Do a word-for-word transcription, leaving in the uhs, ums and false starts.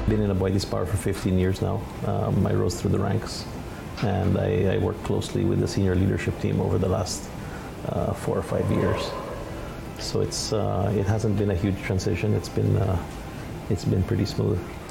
been in Aboitiz Power for fifteen years now. Um, I rose through the ranks, and I, I worked closely with the senior leadership team over the last uh, four or five years. So it's uh, it hasn't been a huge transition. It's been uh, it's been pretty smooth.